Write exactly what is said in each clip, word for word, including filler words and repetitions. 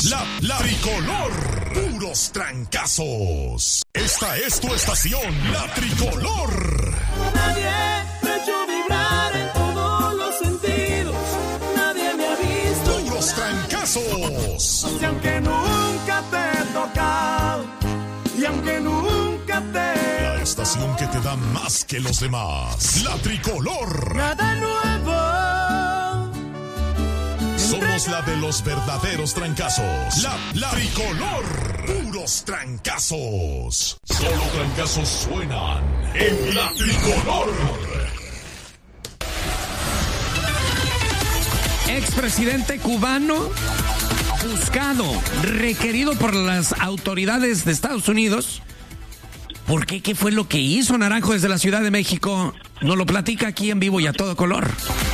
La, la tricolor, puros trancazos. Esta es tu estación, la tricolor. Nadie me ha hecho vibrar en todos los sentidos. Nadie me ha visto. Puros trancazos. Y aunque nunca te he tocado, y aunque nunca te... La estación que te da más que los demás. La tricolor. Nada nuevo. Somos la de los verdaderos trancazos. La, la tricolor. Puros trancazos. Solo trancazos suenan en la tricolor. Expresidente cubano buscado, requerido por las autoridades de Estados Unidos. ¿Por qué? ¿Qué fue lo que hizo Naranjo desde la Ciudad de México? Nos lo platica aquí en vivo y a todo color.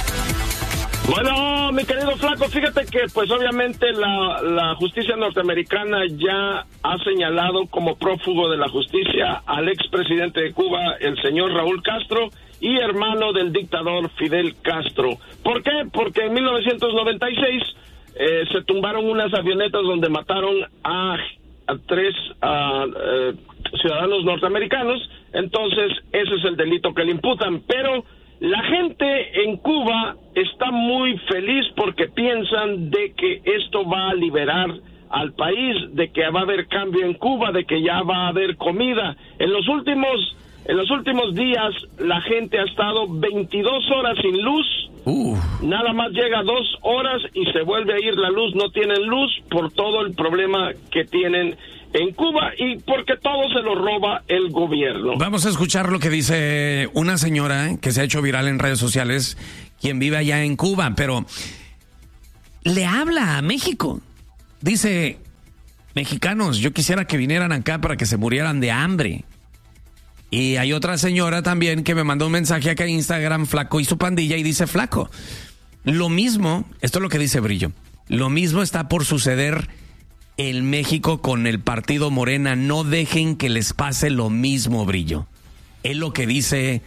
Bueno, mi querido Flaco, fíjate que pues obviamente la, la justicia norteamericana ya ha señalado como prófugo de la justicia al expresidente de Cuba, el señor Raúl Castro, y hermano del dictador Fidel Castro. ¿Por qué? Porque en mil novecientos noventa y seis eh, se tumbaron unas avionetas donde mataron a, a tres a, eh, ciudadanos norteamericanos. Entonces ese es el delito que le imputan, pero la gente en Cuba está muy feliz porque piensan de que esto va a liberar al país, de que va a haber cambio en Cuba, de que ya va a haber comida. En los últimos en los últimos días la gente ha estado veintidós horas sin luz. Uh. Nada más llega dos horas y se vuelve a ir la luz. No tienen luz por todo el problema que tienen en Cuba y porque todo se lo roba el gobierno. Vamos a escuchar lo que dice una señora que se ha hecho viral en redes sociales, quien vive allá en Cuba, pero le habla a México. Dice: mexicanos, yo quisiera que vinieran acá para que se murieran de hambre. Y hay otra señora también que me mandó un mensaje acá en Instagram, Flaco y su pandilla, y dice: Flaco, lo mismo, esto es lo que dice Brillo, lo mismo está por suceder en México con el partido Morena. No dejen que les pase lo mismo, Brillo. Es lo que dice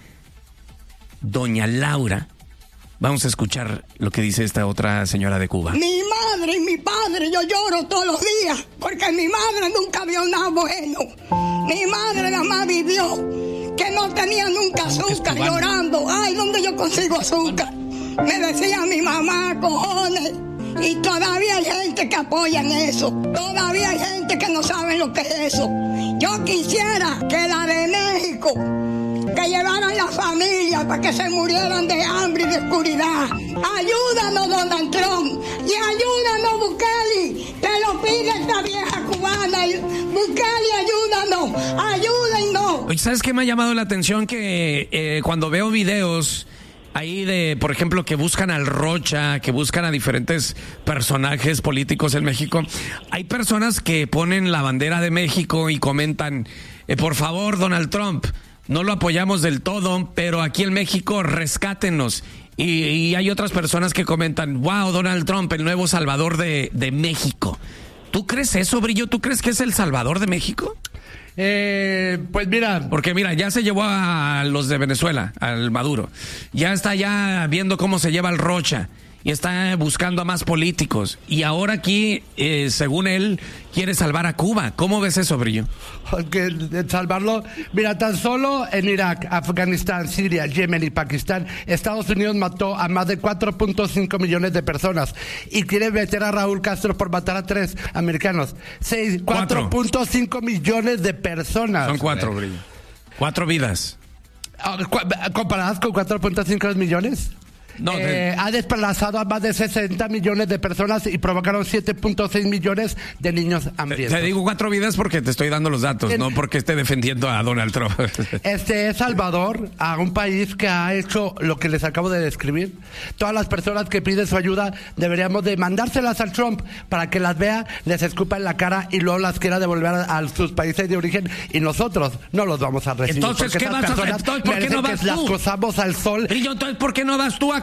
doña Laura. Vamos a escuchar lo que dice esta otra señora de Cuba. Mi madre y mi padre, yo lloro todos los días, porque mi madre nunca vio nada bueno. Mi madre nada más vivió que no tenía nunca azúcar, llorando. Ay, ¿dónde yo consigo azúcar? Me decía mi mamá, cojones. Y todavía hay gente que apoya en eso. Todavía hay gente que no sabe lo que es eso. Yo quisiera que la de México, que llevaran la familia para que se murieran de hambre y de oscuridad. Ayúdanos, Donald Trump, y ayúdanos, Bukele. Te lo pide esta vieja cubana. Bukele, ayúdanos, ayúdennos. Oye, ¿sabes qué me ha llamado la atención? Que eh, cuando veo videos ahí de, por ejemplo, que buscan al Rocha, que buscan a diferentes personajes políticos en México, hay personas que ponen la bandera de México y comentan: eh, por favor, Donald Trump, no lo apoyamos del todo, pero aquí en México rescátenos. Y, y hay otras personas que comentan: wow, Donald Trump, el nuevo salvador de, de México. ¿Tú crees eso, Brillo? ¿Tú crees que es el salvador de México? Eh, pues mira, porque mira, ya se llevó a los de Venezuela, al Maduro, ya está ya viendo cómo se lleva al Rocha y está buscando a más políticos, y ahora aquí, eh, según él, quiere salvar a Cuba. ¿Cómo ves eso, Brillo? Que salvarlo, mira, tan solo en Irak, Afganistán, Siria, Yemen y Pakistán, Estados Unidos mató a más de cuatro punto cinco millones de personas y quiere meter a Raúl Castro por matar a tres americanos. cuatro punto cinco millones de personas. Son cuatro, Brillo. Cuatro vidas. ¿Comparadas con cuatro punto cinco millones? No, eh, de... ha desplazado a más de sesenta millones de personas y provocaron siete punto seis millones de niños hambrientos. Te, te digo cuatro vidas porque te estoy dando los datos, en... no porque esté defendiendo a Donald Trump. Este es Salvador, a un país que ha hecho lo que les acabo de describir. Todas las personas que piden su ayuda deberíamos de mandárselas al Trump para que las vea, les escupa en la cara y luego las quiera devolver a, a sus países de origen, y nosotros no los vamos a recibir. Entonces, ¿qué vas a hacer? Entonces, ¿por qué no vas que las tú? cosamos al sol. Y yo, entonces, ¿por qué no vas tú a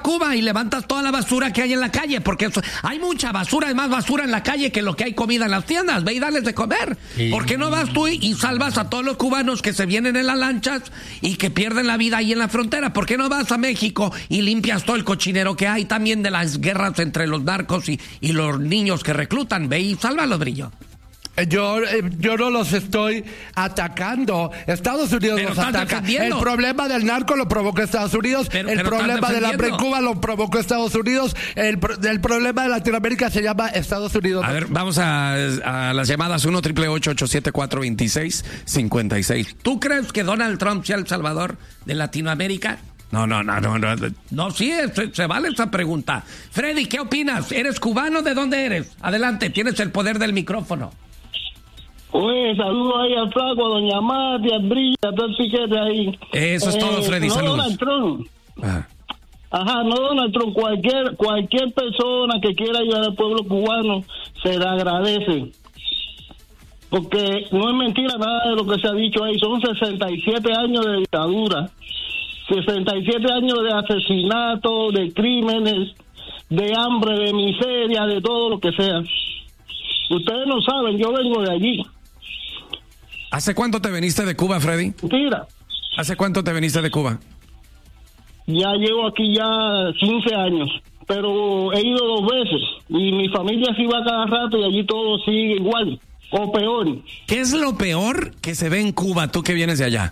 Cuba y levantas toda la basura que hay en la calle, porque eso, hay mucha basura, hay más basura en la calle que lo que hay comida en las tiendas. Ve y dales de comer. Sí. ¿Por qué no vas tú y, y salvas a todos los cubanos que se vienen en las lanchas y que pierden la vida ahí en la frontera? ¿Por qué no vas a México y limpias todo el cochinero que hay también de las guerras entre los narcos y, y los niños que reclutan? Ve y sálvalos, Brillo. Yo, yo no los estoy atacando. Estados Unidos pero los ataca. Defendiendo. El problema del narco lo provocó Estados Unidos. Pero, el pero problema del hambre en Cuba lo provocó Estados Unidos. El, el problema de Latinoamérica se llama Estados Unidos. A ver, vamos a, a las llamadas uno triple ocho ocho siete cuatro dos seis cinco seis. ¿Tú crees que Donald Trump sea el salvador de Latinoamérica? No, no, no, no, no. No, sí, se, se vale esa pregunta. Freddy, ¿qué opinas? ¿Eres cubano? ¿De dónde eres? Adelante, tienes el poder del micrófono. Oye, saludo ahí al flaco, a doña Mati, al Brillo, a todo el piquete ahí. Eso es eh, todo, Freddy, no saludos. Donald Trump. Ajá. Ajá, no Donald Trump, cualquier, cualquier persona que quiera ayudar al pueblo cubano se le agradece. Porque no es mentira nada de lo que se ha dicho ahí, son sesenta y siete años de dictadura, sesenta y siete años de asesinato, de crímenes, de hambre, de miseria, de todo lo que sea. Ustedes no saben, yo vengo de allí. ¿Hace cuánto te viniste de Cuba, Freddy? Mentira. ¿Hace cuánto te viniste de Cuba? Ya llevo aquí ya quince años, pero he ido dos veces y mi familia sí va cada rato y allí todo sigue igual o peor. ¿Qué es lo peor que se ve en Cuba, tú que vienes de allá?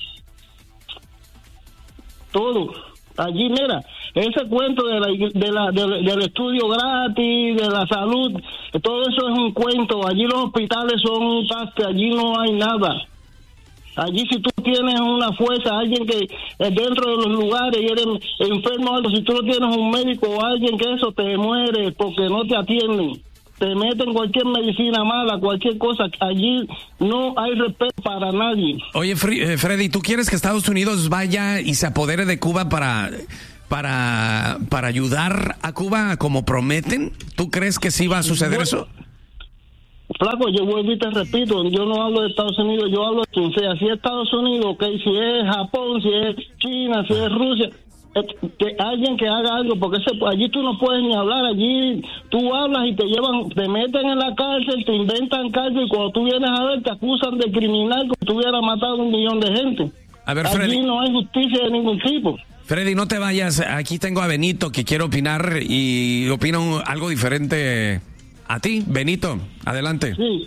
Todo. Allí, mira, ese cuento de la, de la, de, del estudio gratis, de la salud, todo eso es un cuento. Allí los hospitales son un pastel, allí no hay nada. Allí si tú tienes una fuerza, alguien que dentro de los lugares y eres enfermo o algo, si tú no tienes un médico o alguien que eso te muere porque no te atienden, te meten cualquier medicina mala, cualquier cosa, allí no hay respeto para nadie. Oye, Freddy, ¿tú quieres que Estados Unidos vaya y se apodere de Cuba para, para, para ayudar a Cuba como prometen? ¿Tú crees que sí va a suceder bueno, eso? Flaco, yo vuelvo y te repito, yo no hablo de Estados Unidos, yo hablo de quien sea. Si es Estados Unidos, ok, si es Japón, si es China, si es Rusia, que alguien que haga algo, porque ese, allí tú no puedes ni hablar, allí tú hablas y te llevan, te meten en la cárcel, te inventan cárcel y cuando tú vienes a ver te acusan de criminal como si tú hubieras matado a un millón de gente. A ver, Freddy, allí no hay justicia de ningún tipo. Freddy, no te vayas, aquí tengo a Benito que quiere opinar y opina un, algo diferente a ti. Benito, adelante. Sí.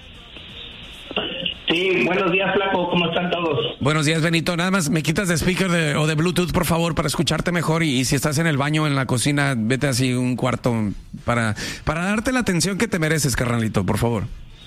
Sí, buenos días, Flaco, ¿cómo están todos? Buenos días, Benito. Nada más me quitas de speaker de, o de Bluetooth, por favor, para escucharte mejor. Y, y si estás en el baño o en la cocina, vete así un cuarto para, para darte la atención que te mereces, carnalito, por favor.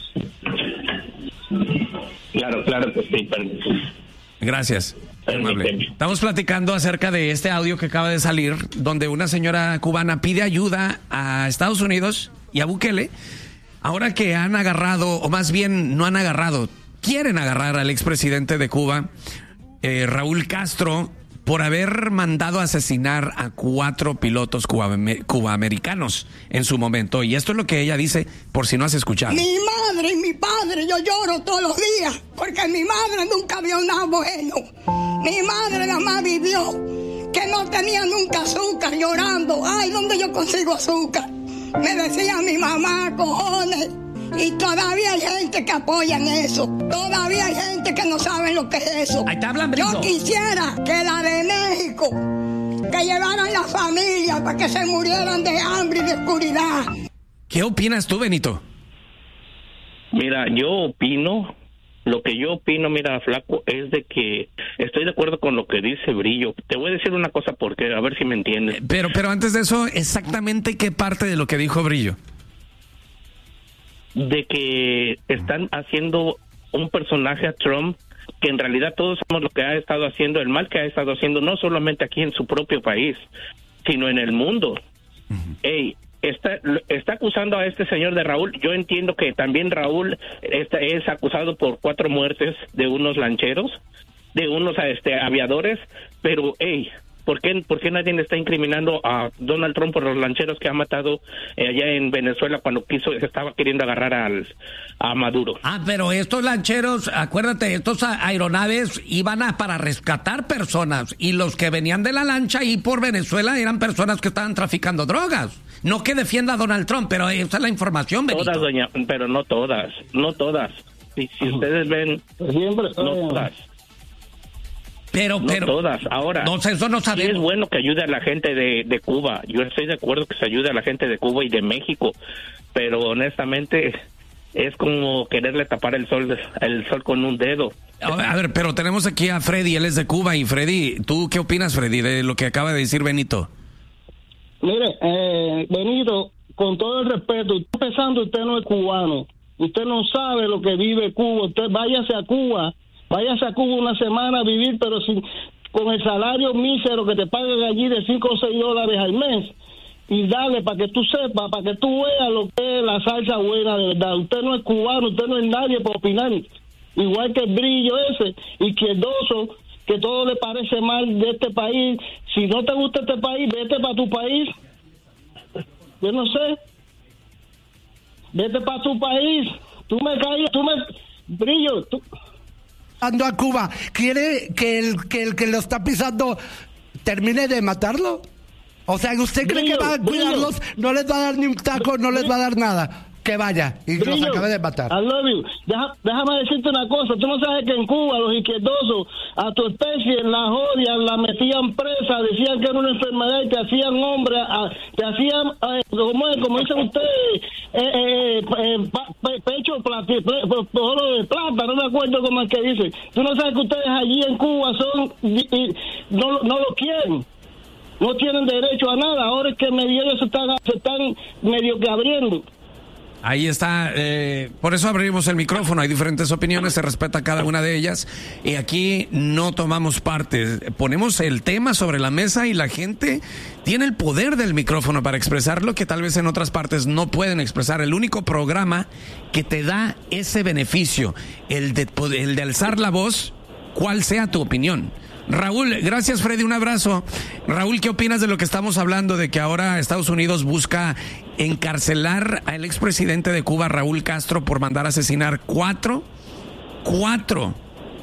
Claro, claro que sí, perdón. Gracias. Amable. Estamos platicando acerca de este audio que acaba de salir, donde una señora cubana pide ayuda a Estados Unidos y a Bukele, ahora que han agarrado, o más bien no han agarrado, quieren agarrar al expresidente de Cuba, eh, Raúl Castro, por haber mandado asesinar a cuatro pilotos cubaamericanos en su momento. Y esto es lo que ella dice, por si no has escuchado. Mi madre y mi padre, yo lloro todos los días, porque mi madre nunca vio nada bueno. Mi madre nada más vivió que no tenía nunca azúcar, llorando. Ay, ¿dónde yo consigo azúcar? Me decía mi mamá, cojones. Y todavía hay gente que apoya en eso. Todavía hay gente que no sabe lo que es eso. Ahí te hablan, Brito. Yo quisiera que la de México, que llevaran la familia para que se murieran de hambre y de oscuridad. ¿Qué opinas tú, Benito? Mira, yo opino, lo que yo opino, mira, Flaco, es de que estoy de acuerdo con lo que dice Brillo. Te voy a decir una cosa porque, a ver si me entiendes. Pero, pero antes de eso, exactamente qué parte de lo que dijo Brillo. De que están haciendo un personaje a Trump que en realidad todos sabemos lo que ha estado haciendo, el mal que ha estado haciendo, no solamente aquí en su propio país, sino en el mundo. Uh-huh. Ey, está, está acusando a este señor de Raúl. Yo entiendo que también Raúl está, es acusado por cuatro muertes de unos lancheros, de unos este, aviadores, pero hey, ¿Por qué, ¿Por qué nadie le está incriminando a Donald Trump por los lancheros que ha matado eh, allá en Venezuela cuando quiso, estaba queriendo agarrar al, a Maduro? Ah, pero estos lancheros, acuérdate, estos aeronaves iban a para rescatar personas y los que venían de la lancha y por Venezuela eran personas que estaban traficando drogas. No que defienda a Donald Trump, pero esa es la información, Benito. Todas, doña, pero no todas, no todas. Si, si ustedes ven, Siempre, no todas. Pero, no pero, todas. Ahora, no, eso no sabemos. Sí es bueno que ayude a la gente de, de Cuba. Yo estoy de acuerdo que se ayude a la gente de Cuba y de México, pero honestamente es como quererle tapar el sol, el sol con un dedo. A ver, pero tenemos aquí a Freddy, él es de Cuba. Y Freddy, ¿tú qué opinas, Freddy, de lo que acaba de decir Benito? Mire, eh, Benito, con todo el respeto, empezando, usted no es cubano. Usted no sabe lo que vive Cuba. Usted váyase a Cuba. Váyase a Cuba una semana a vivir, pero sin, con el salario mísero que te pagan allí de cinco o seis dólares al mes. Y dale, para que tú sepas, para que tú veas lo que es la salsa buena de verdad. Usted no es cubano, usted no es nadie para opinar. Igual que el brillo ese, izquierdoso, que todo le parece mal de este país. Si no te gusta este país, vete para tu país. Yo no sé. Vete para tu país. Tú me caes, tú me... Brillo, tú... Ando a Cuba, ¿quiere que el que el que lo está pisando termine de matarlo? O sea, ¿usted cree Brillo, que va a cuidarlos? Brillo. No les va a dar ni un taco, no les va a dar nada. Que vaya y Brillo, los acabe de matar. I love you. Deja, déjame decirte una cosa. Tú no sabes que en Cuba los izquierdosos a tu especie la jodían, la metían presa, decían que era una enfermedad y te hacían hombre, a, te hacían, eh, como, como dicen ustedes, eh, eh, eh, pa, pe, pecho plata, oro de plata, no me acuerdo cómo es que dice. Tú no sabes que ustedes allí en Cuba son, y, y, no, no lo quieren. No tienen derecho a nada. Ahora es que medio ellos se están, se están medio que abriendo. Ahí está, eh, por eso abrimos el micrófono, hay diferentes opiniones, se respeta cada una de ellas y aquí no tomamos parte, ponemos el tema sobre la mesa y la gente tiene el poder del micrófono para expresar lo que tal vez en otras partes no pueden expresar. El único programa que te da ese beneficio, el de, el de alzar la voz, cual sea tu opinión. Raúl, gracias Freddy, un abrazo. Raúl, ¿qué opinas de lo que estamos hablando, de que ahora Estados Unidos busca encarcelar al expresidente de Cuba, Raúl Castro, por mandar a asesinar cuatro, cuatro,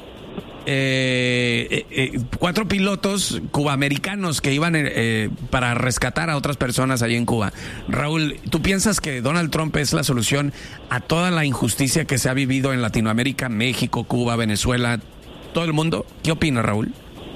eh, eh, eh, cuatro pilotos cubamericanos que iban eh, para rescatar a otras personas allí en Cuba? Raúl, ¿tú piensas que Donald Trump es la solución a toda la injusticia que se ha vivido en Latinoamérica, México, Cuba, Venezuela, todo el mundo? ¿Qué opinas, Raúl?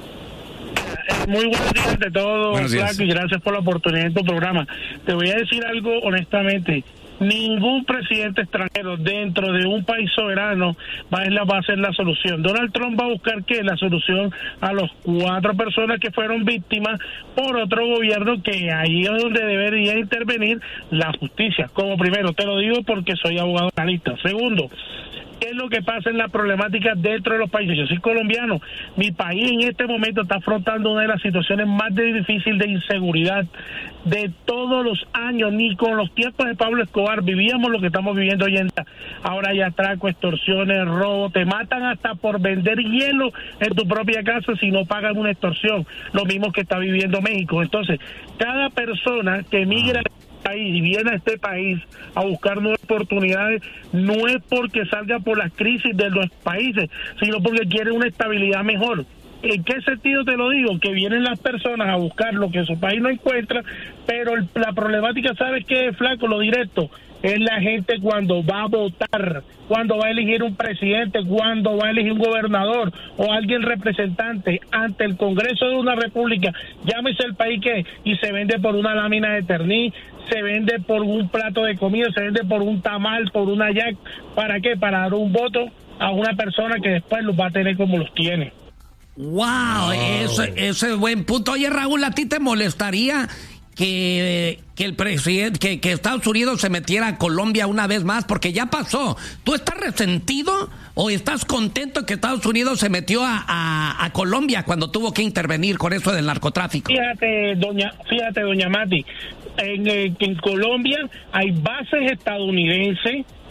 Muy buenos días de todos, Buenos días. Flaco, y gracias por la oportunidad en tu programa. Te voy a decir algo honestamente. Ningún presidente extranjero dentro de un país soberano va a, va a ser la solución. Donald Trump va a buscar que la solución a las cuatro personas que fueron víctimas por otro gobierno, que ahí es donde debería intervenir la justicia. Como primero, te lo digo porque soy abogado penalista. Segundo, ¿qué es lo que pasa en la problemática dentro de los países? Yo soy colombiano. Mi país en este momento está afrontando una de las situaciones más difíciles de inseguridad de todos los años. Ni con los tiempos de Pablo Escobar vivíamos lo que estamos viviendo hoy en día. Ahora hay atraco, extorsiones, robo, te matan hasta por vender hielo en tu propia casa si no pagan una extorsión. Lo mismo que está viviendo México. Entonces, cada persona que migra país y viene a este país a buscar nuevas oportunidades, no es porque salga por las crisis de los países, sino porque quiere una estabilidad mejor. ¿En qué sentido te lo digo? Que vienen las personas a buscar lo que su país no encuentra, pero el, la problemática, ¿sabes qué, Flaco? Lo directo, es la gente cuando va a votar, cuando va a elegir un presidente, cuando va a elegir un gobernador o alguien representante ante el Congreso de una república, llámese el país que, y se vende por una lámina de ternís, se vende por un plato de comida, se vende por un tamal, por una yac. ¿Para qué? Para dar un voto a una persona que después los va a tener como los tiene. Wow, oh. ese, ese es buen punto. Oye, Raúl, ¿a ti te molestaría que, que el presidente, que, que Estados Unidos se metiera a Colombia una vez más? Porque ya pasó. ¿Tú estás resentido o estás contento que Estados Unidos se metió a, a, a Colombia cuando tuvo que intervenir con eso del narcotráfico? Fíjate, doña, fíjate, doña Mati, en, en Colombia hay bases estadounidenses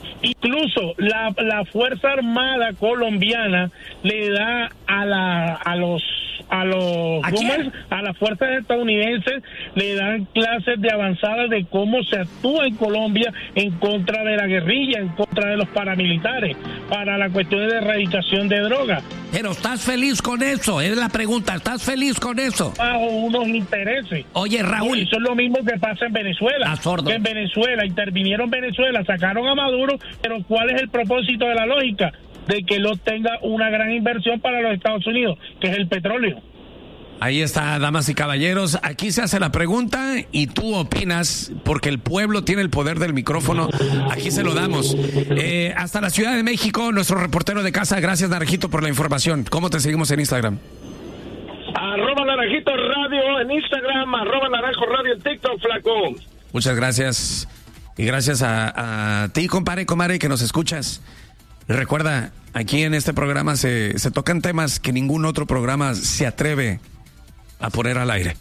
Incluso la, la Fuerza Armada colombiana le da a la a los a los ¿A, ¿cómo es? A las fuerzas estadounidenses le dan clases de avanzadas de cómo se actúa en Colombia en contra de la guerrilla, en contra de los paramilitares, para la cuestión de erradicación de drogas. Pero ¿estás feliz con eso? Es la pregunta, ¿estás feliz con eso? Bajo unos intereses. Oye, Raúl. Eso es lo mismo que pasa en Venezuela. Que en Venezuela, intervinieron Venezuela, sacaron a Maduro, pero ¿cuál es el propósito de la lógica? De que lo tenga una gran inversión para los Estados Unidos, que es el petróleo. Ahí está, damas y caballeros. Aquí se hace la pregunta y tú opinas, porque el pueblo tiene el poder del micrófono. Aquí se lo damos. Eh, hasta la Ciudad de México, nuestro reportero de casa. Gracias, Naranjito, por la información. ¿Cómo te seguimos en Instagram? Arroba Naranjito Radio en Instagram, arroba Naranjo Radio en TikTok, flaco. Muchas gracias. Y gracias a, a ti, compadre, comadre, que nos escuchas. Recuerda, aquí en este programa se, se tocan temas que ningún otro programa se atreve a poner al aire.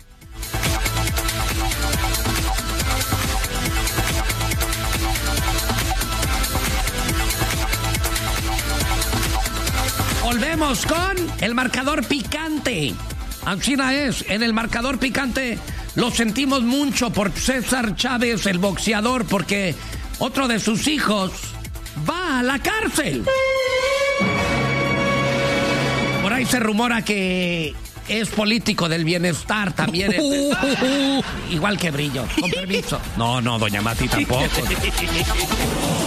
Volvemos con el marcador picante. Ancina es, en el marcador picante lo sentimos mucho por César Chávez, el boxeador, porque otro de sus hijos va a la cárcel. Por ahí se rumora que es político del bienestar también. Igual que Brillo. Con permiso. No, no, doña Mati tampoco.